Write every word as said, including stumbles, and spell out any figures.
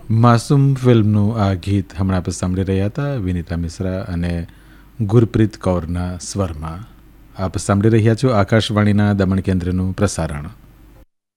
માસૂમ ફિલ્મનું આ ગીત હમણાં આપણે સાંભળી રહ્યા હતા વિનીતા મિશ્રા અને ગુરપ્રીત કૌરના સ્વરમાં. આપ સાંભળી રહ્યા છો આકાશવાણીના દમણ કેન્દ્રનું પ્રસારણ.